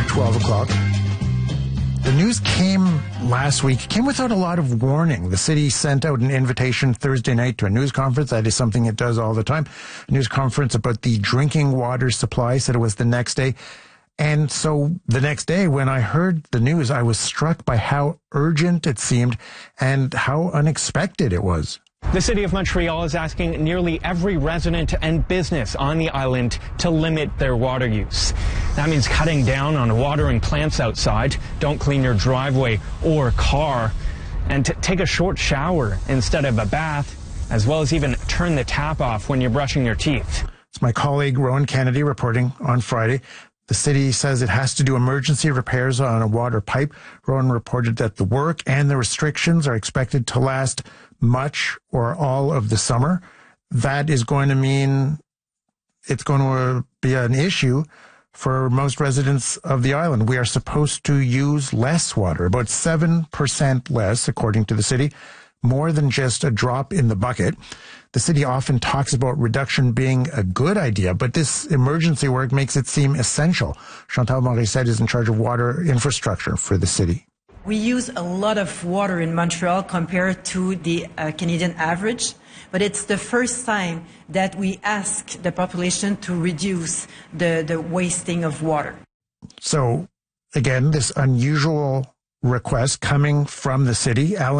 12 o'clock. The news came last week, came without a lot of warning. The city sent out an invitation Thursday night to a news conference. That is something it does all the time. A news conference about the drinking water supply, said it was the next day. And so the next day, when I heard the news, I was struck by how urgent it seemed and how unexpected it was. The City of Montreal is asking nearly every resident and business on the island to limit their water use. That means cutting down on watering plants outside, don't clean your driveway or car, and to take a short shower instead of a bath, as well as even turn the tap off when you're brushing your teeth. It's my colleague Rowan Kennedy reporting on Friday. The city says it has to do emergency repairs on a water pipe. Rowan reported that the work and the restrictions are expected to last much or all of the summer. That is going to mean it's going to be an issue for most residents of the island. We are supposed to use less water, about 7% less, according to the city, more than just a drop in the bucket. The city often talks about reduction being a good idea, but this emergency work makes it seem essential. Chantal Morissette is in charge of water infrastructure for the city. We use a lot of water in Montreal compared to the Canadian average, but it's the first time that we ask the population to reduce the wasting of water. So, again, this unusual request coming from the city. Alan